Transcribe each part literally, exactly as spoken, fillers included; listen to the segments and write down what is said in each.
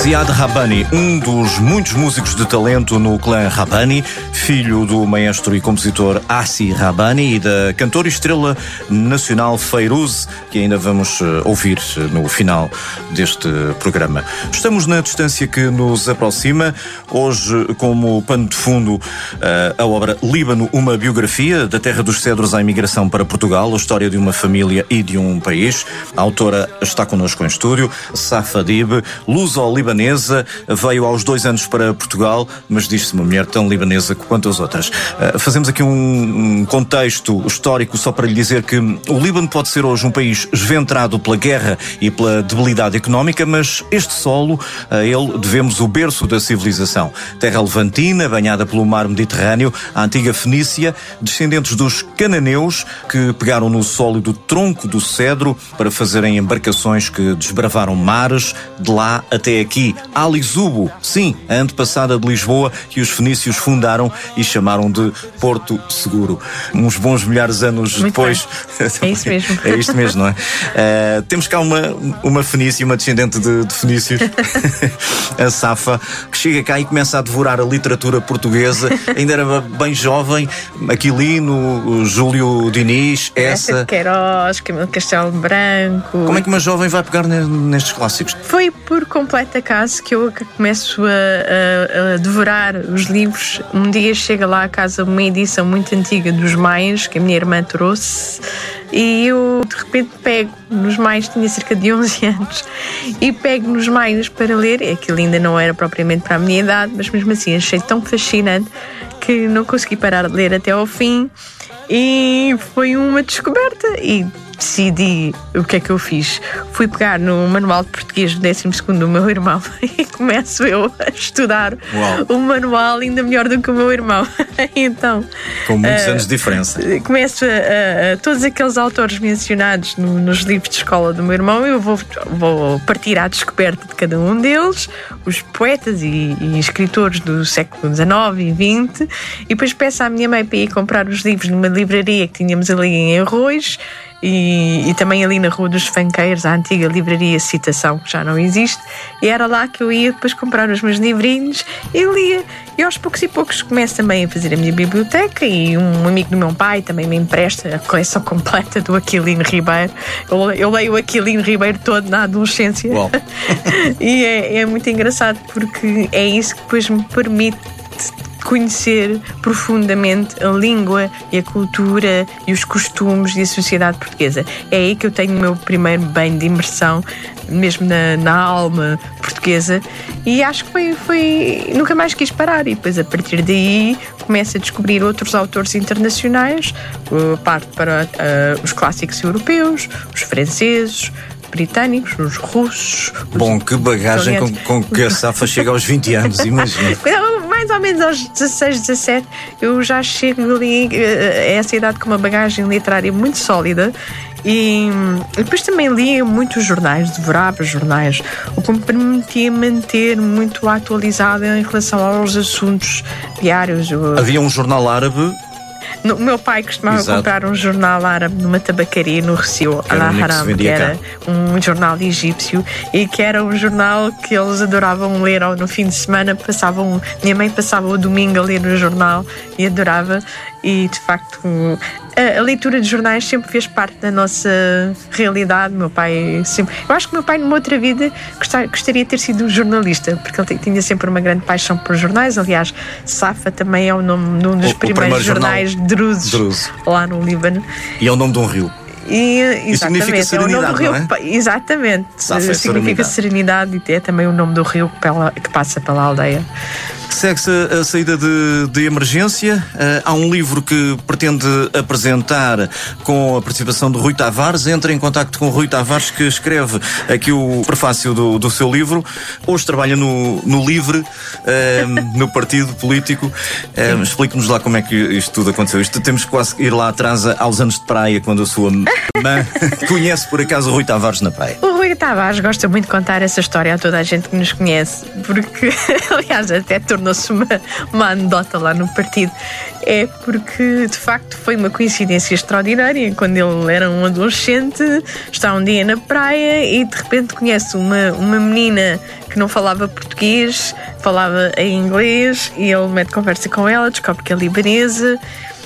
Ziad Rabbani, um dos muitos músicos de talento no clã Rabbani, filho do maestro e compositor Assi Rabbani e da cantora e estrela nacional Fairuz, que ainda vamos ouvir no final deste programa. Estamos na distância que nos aproxima, hoje como pano de fundo a obra Líbano, uma biografia da terra dos cedros à imigração para Portugal, a história de uma família e de um país. A autora está connosco em estúdio, Safa Dib, luso-libanesa, veio aos dois anos para Portugal, mas diz-se uma mulher tão libanesa quanto as outras. Uh, fazemos aqui um, um contexto histórico só para lhe dizer que o Líbano pode ser hoje um país esventrado pela guerra e pela debilidade económica, mas este solo, a ele devemos o berço da civilização. Terra levantina, banhada pelo mar Mediterrâneo, a antiga Fenícia, descendentes dos cananeus que pegaram no sólido tronco do cedro para fazerem embarcações que desbravaram mares, de lá até aqui. Ali Zubo, sim, a antepassada de Lisboa, que os fenícios fundaram e chamaram de Porto Seguro. Uns bons milhares de anos Muito depois. É isso mesmo. É isto mesmo, não é? Uh, temos cá uma, uma fenícia, uma descendente de, de fenícios, a Safa, que chega cá e começa a devorar a literatura portuguesa. Ainda era bem jovem, Aquilino, Júlio Diniz, essa. Queiroz, Camilo Castelo Branco. Como é que uma jovem vai pegar nestes clássicos? Foi por completo acaso que eu começo a, a, a devorar os livros. Um dia chega lá a casa uma edição muito antiga dos Maias, que a minha irmã trouxe, e eu de repente pego nos Maias, tinha cerca de onze anos, e pego nos Maias para ler. Aquilo ainda não era propriamente para a minha idade, mas mesmo assim achei tão fascinante que não consegui parar de ler até ao fim, e foi uma descoberta. E decidi o que é que eu fiz. Fui pegar no manual de português do décimo segundo do meu irmão e começo eu a estudar Uau. o manual ainda melhor do que o meu irmão. Então, com muitos uh, anos de diferença. Começo a, a, a todos aqueles autores mencionados no, nos livros de escola do meu irmão, eu vou, vou partir à descoberta de cada um deles, os poetas e, e escritores do século dezenove e vinte, e depois peço à minha mãe para ir comprar os livros numa livraria que tínhamos ali em Arroz. E, e também ali na Rua dos Fanqueiros, a antiga livraria Citação, que já não existe, e era lá que eu ia depois comprar os meus livrinhos e lia. E aos poucos e poucos começo também a fazer a minha biblioteca, e um amigo do meu pai também me empresta a coleção completa do Aquilino Ribeiro. Eu, eu leio o Aquilino Ribeiro todo na adolescência. E é, é muito engraçado, porque é isso que depois me permite conhecer profundamente a língua e a cultura e os costumes e a sociedade portuguesa. É aí que eu tenho o meu primeiro banho de imersão, mesmo na, na alma portuguesa, e acho que foi, foi... nunca mais quis parar. E depois, a partir daí, começo a descobrir outros autores internacionais, uh, parto para uh, os clássicos europeus, os franceses, britânicos, os russos. Bom, os que bagagem com, com que a Safa chega aos vinte anos, imagina. Mais ou menos aos dezasseis, dezassete, eu já chego ali a essa idade com uma bagagem literária muito sólida. E depois também lia muitos jornais, devorava jornais, o que me permitia manter muito atualizada em relação aos assuntos diários. Havia um jornal árabe. O meu pai costumava Exato. comprar um jornal árabe numa tabacaria no Recio, Al-Haram, que era um jornal egípcio, e que era um jornal que eles adoravam ler no fim de semana. Passavam, minha mãe passava o domingo a ler o jornal e adorava. E de facto a, a leitura de jornais sempre fez parte da nossa realidade. Meu pai sempre, eu acho que meu pai numa outra vida gostar, gostaria de ter sido um jornalista, porque ele tinha sempre uma grande paixão por jornais. Aliás, Safa também é o nome de um dos o, primeiros o jornais druzes Druze, lá no Líbano. E é o nome de um rio. E, e significa serenidade, é o nome do rio, não é? Exatamente. Safa é significa serenidade. serenidade, e é também o nome do rio que, pela, que passa pela aldeia. Segue-se a saída de, de emergência. Uh, há um livro que pretende apresentar com a participação de Rui Tavares. Entra em contacto com Rui Tavares, que escreve aqui o prefácio do, do seu livro. Hoje trabalha no, no Livre, uh, no partido político. Uh, explique-nos lá como é que isto tudo aconteceu. Isto, temos que quase ir lá atrás aos anos de praia, quando a sua mãe conhece por acaso o Rui Tavares na praia. O Rui Tavares gosta muito de contar essa história a toda a gente que nos conhece, porque aliás até tornou tornou-se uma, uma anedota lá no partido. É porque, de facto, foi uma coincidência extraordinária. Quando ele era um adolescente, está um dia na praia e de repente conhece uma, uma menina que não falava português, falava em inglês, e ele mete conversa com ela, descobre que é libanesa.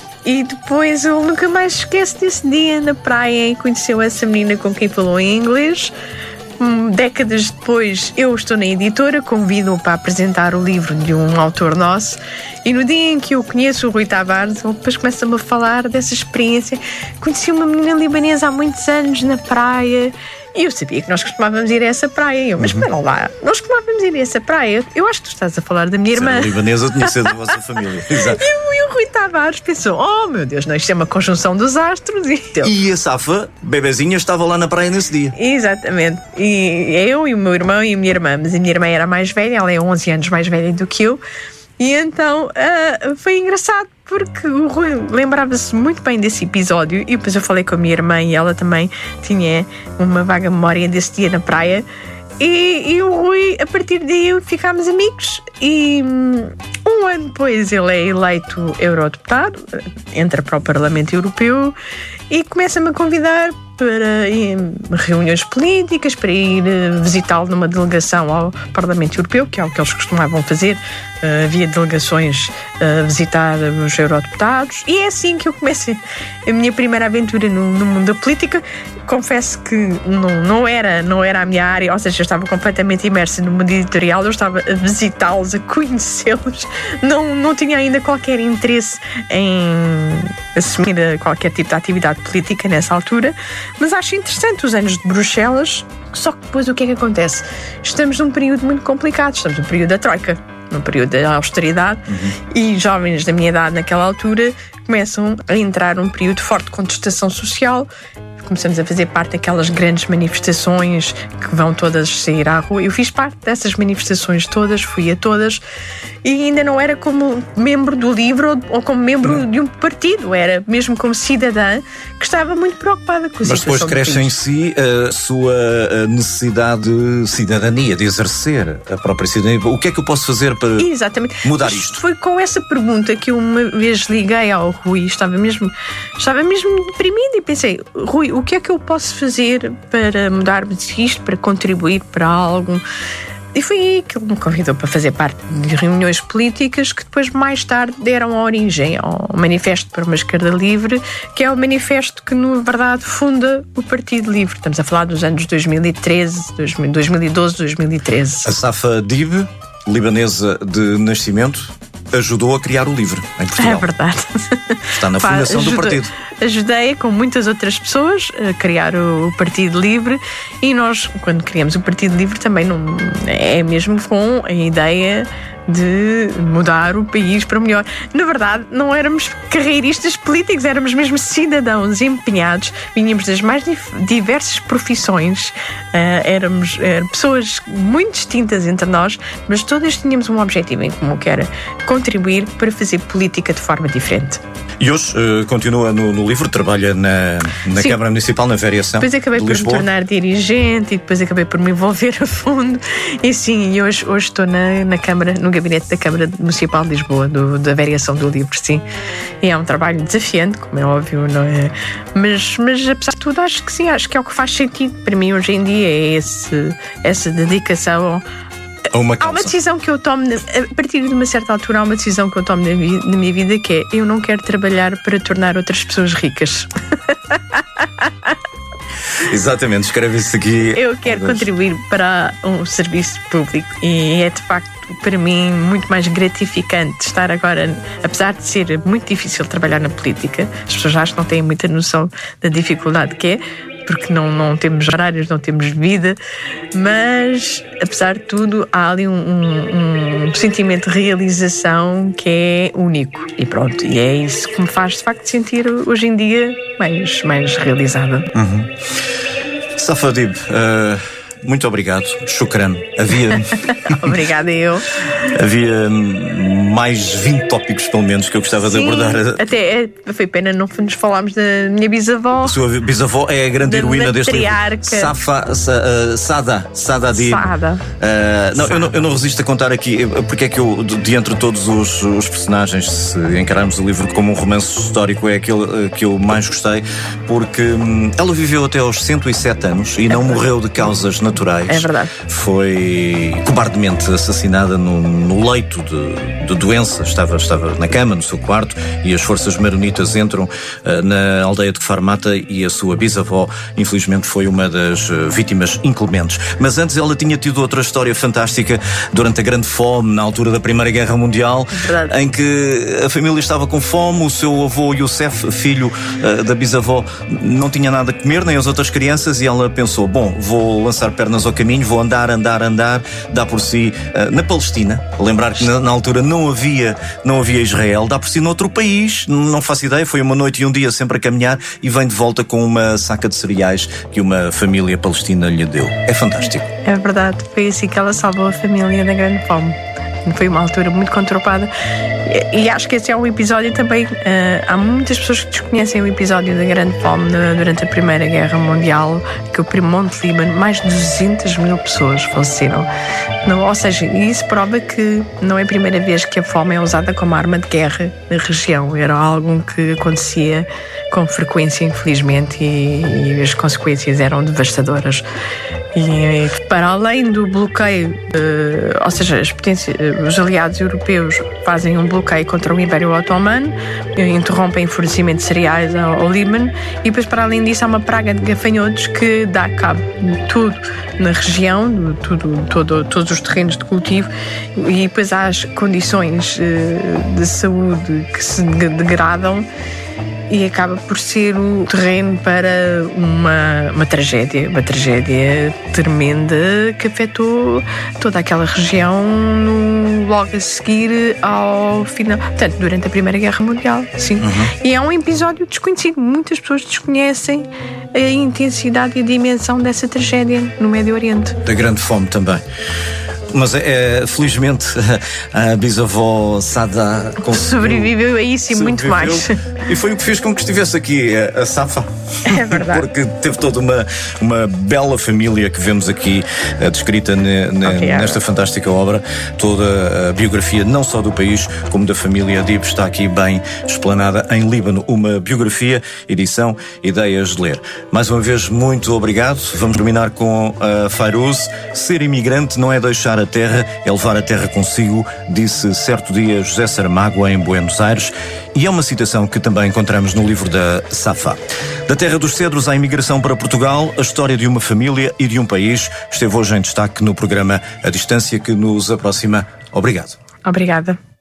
E depois ele nunca mais esquece desse dia na praia e conheceu essa menina com quem falou em inglês. Décadas depois, eu estou na editora, convido-o para apresentar o livro de um autor nosso, e no dia em que eu conheço o Rui Tavares, ele depois começa-me a falar dessa experiência. Conheci uma menina libanesa há muitos anos na praia, e eu sabia que nós costumávamos ir a essa praia. Eu, mas espera lá, nós costumávamos ir a essa praia. Eu acho que tu estás a falar da minha irmã. Se era libanesa, tinha sido da vossa família. Exato. E, e o Rui Tavares pensou: oh meu Deus, não, isto é uma conjunção dos astros. E, e a Safa, bebezinha, estava lá na praia nesse dia. Exatamente. E eu e o meu irmão e a minha irmã, mas a minha irmã era mais velha, ela é onze anos mais velha do que eu. E então uh, foi engraçado, porque o Rui lembrava-se muito bem desse episódio. E depois eu falei com a minha irmã e ela também tinha uma vaga memória desse dia na praia. E, e o Rui, a partir daí, ficámos amigos. E um ano depois ele é eleito eurodeputado, entra para o Parlamento Europeu e começa-me a convidar para ir a reuniões políticas, para ir visitá-lo numa delegação ao Parlamento Europeu, que é o que eles costumavam fazer. Uh, havia delegações a uh, visitar os eurodeputados, e é assim que eu comecei a minha primeira aventura no, no mundo da política. Confesso que não, não, era, não era a minha área, ou seja, eu estava completamente imersa no mundo editorial, eu estava a visitá-los, a conhecê-los, não, não tinha ainda qualquer interesse em assumir qualquer tipo de atividade política nessa altura, mas acho interessante os anos de Bruxelas. Só que depois o que é que acontece? Estamos num período muito complicado, estamos num período da Troika, num período da austeridade, uhum. E jovens da minha idade naquela altura começam a entrar num período de forte contestação social. Começamos a fazer parte daquelas grandes manifestações que vão todas sair à rua. Eu fiz parte dessas manifestações todas, fui a todas, e ainda não era como membro do livro ou como membro não. de um partido, era mesmo como cidadã que estava muito preocupada com a Mas situação. Mas depois cresce em si a sua necessidade de cidadania, de exercer a própria cidadania. O que é que eu posso fazer para Exatamente. mudar Mas isto? Foi com essa pergunta que eu uma vez liguei ao Rui, estava mesmo, estava mesmo deprimida, e pensei: Rui, o que é que eu posso fazer para mudar isto, para contribuir para algo? E foi aí que ele me convidou para fazer parte de reuniões políticas que depois, mais tarde, deram origem ao Manifesto para uma Esquerda Livre, que é o manifesto que, na verdade, funda o Partido Livre. Estamos a falar dos anos dois mil e treze, dois mil e doze, dois mil e treze. A Safa Dib, libanesa de nascimento, ajudou a criar o Livre em Portugal. É verdade. Está na fundação Pá, ajuda, do partido. Ajudei, com muitas outras pessoas, a criar o Partido Livre, e nós, quando criamos o Partido Livre, também não é mesmo com a ideia de mudar o país para melhor. Na verdade, não éramos carreiristas políticos, éramos mesmo cidadãos empenhados, vinhamos das mais diversas profissões, uh, éramos uh, pessoas muito distintas entre nós, mas todas tínhamos um objetivo em comum, que era contribuir para fazer política de forma diferente. E hoje uh, continua no, no Livre, trabalha na, na Câmara Municipal, na variação. Depois acabei de por Lisboa. me tornar dirigente, e depois acabei por me envolver a fundo, e sim, e hoje, hoje estou na, na Câmara, no gabinete da Câmara Municipal de Lisboa, do, da variação do Livre, sim. E é um trabalho desafiante, como é óbvio, não é? Mas, mas apesar de tudo, acho que sim, acho que é o que faz sentido para mim hoje em dia, é esse, essa dedicação. Há uma, há uma decisão que eu tomo, a partir de uma certa altura, há uma decisão que eu tomo na, vi, na minha vida, que é: eu não quero trabalhar para tornar outras pessoas ricas. Exatamente, escreve-se aqui. Eu quero contribuir para um serviço público, e é de facto para mim muito mais gratificante estar agora, apesar de ser muito difícil trabalhar na política. As pessoas acham que não têm muita noção da dificuldade que é, porque não, não temos horários, não temos vida, mas apesar de tudo há ali um, um, um sentimento de realização que é único, e pronto, e é isso que me faz de facto sentir hoje em dia mais, mais realizada. Uhum. Safa Dib, uh, muito obrigado. Shukran. Havia. Obrigada, eu. Havia mais vinte tópicos, pelo menos, que eu gostava Sim, de abordar. Até é, foi pena não nos falarmos da minha bisavó. A sua bisavó é a grande da heroína deste livro. matriarca. Safa, sa, uh, Sada. Sada de. Sada. Uh, não, eu não, eu não resisto a contar aqui, porque é que eu, de, de entre todos os, os personagens, se encararmos o livro como um romance histórico, é aquele uh, que eu mais gostei, porque hum, ela viveu até aos cento e sete anos e não morreu de causas naturais. É verdade. Foi cobardemente assassinada no, no leito de, de doença. Estava, estava na cama, no seu quarto, e as forças maronitas entram uh, na aldeia de Kfar-Mata, e a sua bisavó, infelizmente, foi uma das uh, vítimas inclementes. Mas antes ela tinha tido outra história fantástica durante a Grande Fome, na altura da Primeira Guerra Mundial, Verdade. em que a família estava com fome, o seu avô Youssef, filho uh, da bisavó, não tinha nada a comer, nem as outras crianças, e ela pensou, bom, vou lançar pernas ao caminho, vou andar, andar, andar, dá por si uh, na Palestina, lembrar que na, na altura não havia, não havia Israel, dá por si noutro país, não faço ideia, foi uma noite e um dia sempre a caminhar, e vem de volta com uma saca de cereais que uma família palestina lhe deu. É fantástico. É verdade, foi assim que ela salvou a família da Grande Fome. Foi uma altura muito conturbada. E, e acho que esse é um episódio também. Uh, há muitas pessoas que desconhecem o episódio da Grande Fome na, durante a Primeira Guerra Mundial, que o Monte Líbano, mais de duzentas mil pessoas faleceram. Não, ou seja, isso prova que não é a primeira vez que a fome é usada como arma de guerra na região. Era algo que acontecia com frequência, infelizmente, e, e as consequências eram devastadoras. E para além do bloqueio, uh, ou seja, as potências, os aliados europeus fazem um bloqueio contra o Império Otomano, interrompem o fornecimento de cereais ao, ao Líbano, e depois, para além disso, há uma praga de gafanhotos que dá cabo de tudo na região, tudo, todo, todos os terrenos de cultivo, e depois há as condições uh, de saúde que se degradam, e acaba por ser o terreno para uma, uma tragédia, uma tragédia tremenda que afetou toda aquela região no, logo a seguir ao final, portanto, durante a Primeira Guerra Mundial, sim. Uhum. E é um episódio desconhecido, muitas pessoas desconhecem a intensidade e a dimensão dessa tragédia no Médio Oriente. Da Grande Fome também. Mas é, felizmente a bisavó Sada sobreviveu a isso e muito mais. E foi o que fez com que estivesse aqui a Safa. É verdade. Porque teve toda uma, uma bela família que vemos aqui uh, descrita ne, ne, okay, nesta é. fantástica obra. Toda a biografia, não só do país, como da família Adib, está aqui bem explanada em Líbano. Uma biografia, edição, ideias de ler. Mais uma vez, muito obrigado. Vamos terminar com a uh, Fairuz. Ser imigrante não é deixar a terra, é levar a terra consigo, disse certo dia José Saramago em Buenos Aires, e é uma citação que também encontramos no livro da Safa. Da terra dos cedros à imigração para Portugal, a história de uma família e de um país esteve hoje em destaque no programa A Distância, que nos aproxima. Obrigado. Obrigada.